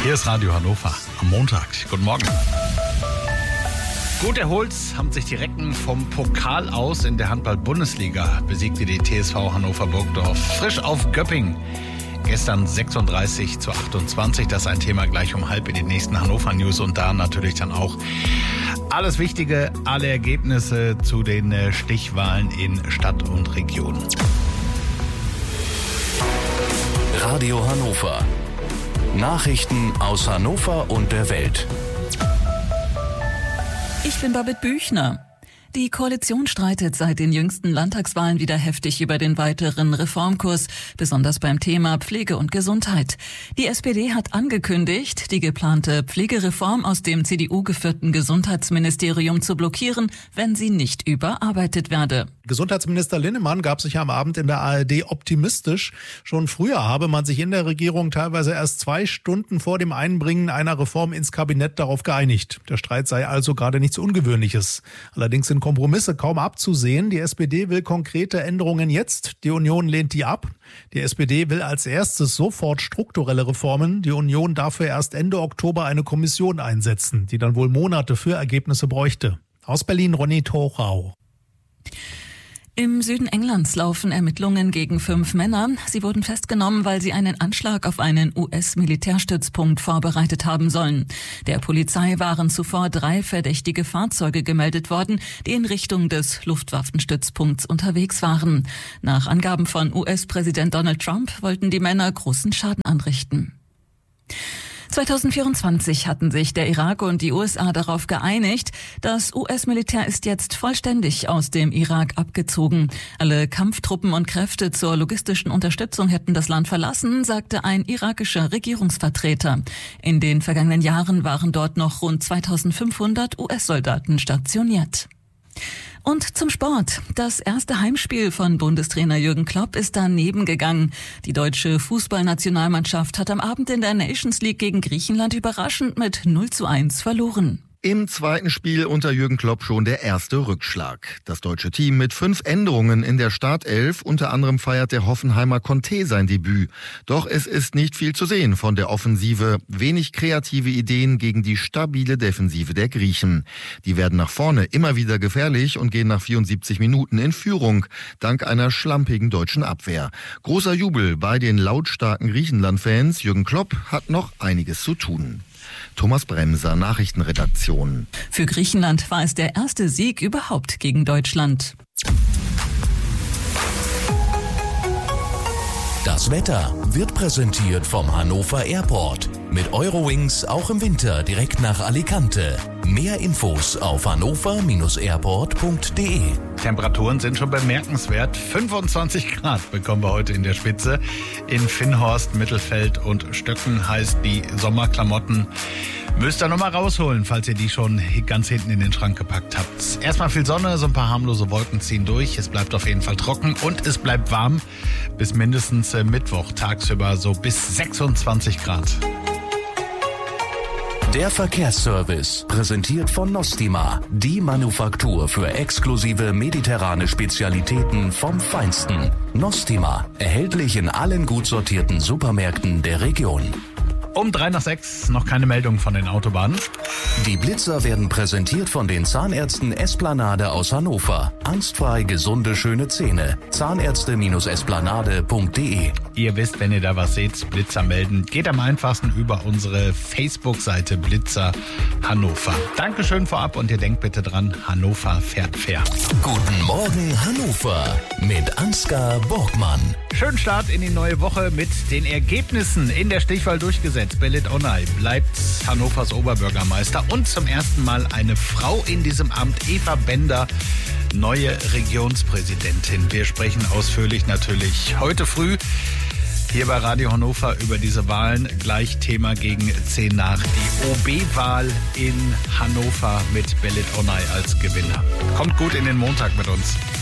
Hier ist Radio Hannover am Montag. Guten Morgen. Gut erholt haben sich die Recken vom Pokal aus in der Handball-Bundesliga. Besiegte die TSV Hannover-Burgdorf frisch auf Göppingen. Gestern 36:28. Das ist ein Thema gleich um halb in den nächsten Hannover News. Und da natürlich dann auch alles Wichtige, alle Ergebnisse zu den Stichwahlen in Stadt und Region. Radio Hannover. Nachrichten aus Hannover und der Welt. Ich bin Babette Büchner. Die Koalition streitet seit den jüngsten Landtagswahlen wieder heftig über den weiteren Reformkurs, besonders beim Thema Pflege und Gesundheit. Die SPD hat angekündigt, die geplante Pflegereform aus dem CDU-geführten Gesundheitsministerium zu blockieren, wenn sie nicht überarbeitet werde. Gesundheitsminister Linnemann gab sich am Abend in der ARD optimistisch. Schon früher habe man sich in der Regierung teilweise erst 2 Stunden vor dem Einbringen einer Reform ins Kabinett darauf geeinigt. Der Streit sei also gerade nichts Ungewöhnliches. Allerdings sind Kompromisse kaum abzusehen. Die SPD will konkrete Änderungen jetzt. Die Union lehnt die ab. Die SPD will als erstes sofort strukturelle Reformen. Die Union dafür erst Ende Oktober eine Kommission einsetzen, die dann wohl Monate für Ergebnisse bräuchte. Aus Berlin Ronny Torau. Im Süden Englands laufen Ermittlungen gegen 5 Männer. Sie wurden festgenommen, weil sie einen Anschlag auf einen US-Militärstützpunkt vorbereitet haben sollen. Der Polizei waren zuvor 3 verdächtige Fahrzeuge gemeldet worden, die in Richtung des Luftwaffenstützpunkts unterwegs waren. Nach Angaben von US-Präsident Donald Trump wollten die Männer großen Schaden anrichten. 2024 hatten sich der Irak und die USA darauf geeinigt, das US-Militär ist jetzt vollständig aus dem Irak abgezogen. Alle Kampftruppen und Kräfte zur logistischen Unterstützung hätten das Land verlassen, sagte ein irakischer Regierungsvertreter. In den vergangenen Jahren waren dort noch rund 2500 US-Soldaten stationiert. Und zum Sport. Das erste Heimspiel von Bundestrainer Jürgen Klopp ist daneben gegangen. Die deutsche Fußballnationalmannschaft hat am Abend in der Nations League gegen Griechenland überraschend mit 0:1 verloren. Im zweiten Spiel unter Jürgen Klopp schon der erste Rückschlag. Das deutsche Team mit 5 Änderungen in der Startelf. Unter anderem feiert der Hoffenheimer Conte sein Debüt. Doch es ist nicht viel zu sehen von der Offensive. Wenig kreative Ideen gegen die stabile Defensive der Griechen. Die werden nach vorne immer wieder gefährlich und gehen nach 74 Minuten in Führung, dank einer schlampigen deutschen Abwehr. Großer Jubel bei den lautstarken Griechenland-Fans. Jürgen Klopp hat noch einiges zu tun. Thomas Bremser, Nachrichtenredaktion. Für Griechenland war es der erste Sieg überhaupt gegen Deutschland. Das Wetter wird präsentiert vom Hannover Airport. Mit Eurowings auch im Winter direkt nach Alicante. Mehr Infos auf hannover-airport.de. Temperaturen sind schon bemerkenswert. 25 Grad bekommen wir heute in der Spitze. In Finnhorst, Mittelfeld und Stöcken heißt die Sommerklamotten. Müsst ihr nochmal rausholen, falls ihr die schon ganz hinten in den Schrank gepackt habt. Erstmal viel Sonne, so ein paar harmlose Wolken ziehen durch. Es bleibt auf jeden Fall trocken und es bleibt warm bis mindestens Mittwoch. Tagsüber so bis 26 Grad. Der Verkehrsservice, präsentiert von Nostima, die Manufaktur für exklusive mediterrane Spezialitäten vom Feinsten. Nostima, erhältlich in allen gut sortierten Supermärkten der Region. Um 6:03 noch keine Meldung von den Autobahnen. Die Blitzer werden präsentiert von den Zahnärzten Esplanade aus Hannover. Angstfrei gesunde, schöne Zähne. Zahnärzte-esplanade.de. Ihr wisst, wenn ihr da was seht, Blitzer melden. Geht am einfachsten über unsere Facebook-Seite Blitzer Hannover. Dankeschön vorab und ihr denkt bitte dran, Hannover fährt fair. Guten Morgen Hannover mit Ansgar Borgmann. Schönen Start in die neue Woche mit den Ergebnissen in der Stichwahl durchgesetzt. Belit Onay bleibt Hannovers Oberbürgermeister und zum ersten Mal eine Frau in diesem Amt, Eva Bender, neue Regionspräsidentin. Wir sprechen ausführlich natürlich heute früh hier bei Radio Hannover über diese Wahlen. Gleich Thema gegen 10 nach. Die OB-Wahl in Hannover mit Belit Onay als Gewinner. Kommt gut in den Montag mit uns.